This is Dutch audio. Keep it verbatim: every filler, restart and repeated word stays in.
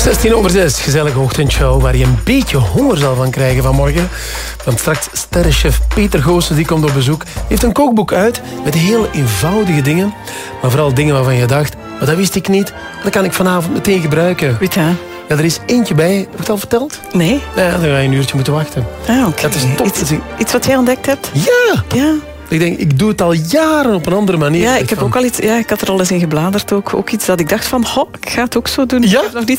zestien over zes, gezellige ochtendshow waar je een beetje honger zal van krijgen vanmorgen. Want straks sterrenchef Peter Goossen die komt op bezoek. Heeft een kookboek uit met heel eenvoudige dingen. Maar vooral dingen waarvan je dacht, maar dat wist ik niet. Dat kan ik vanavond meteen gebruiken. Weet je? Ja, er is eentje bij. Heb ik het al verteld? Nee. Ja, dan ga je een uurtje moeten wachten. Ah, oké. Dat is top. Iets, iets wat jij ontdekt hebt? Ja! Ja. Ik denk, ik doe het al jaren op een andere manier. Ja, ik, heb ook al iets, ja, ik had er al eens in gebladerd. Ook, ook iets dat ik dacht van, ho, ik ga het ook zo doen. Ja? Ik heb nog niet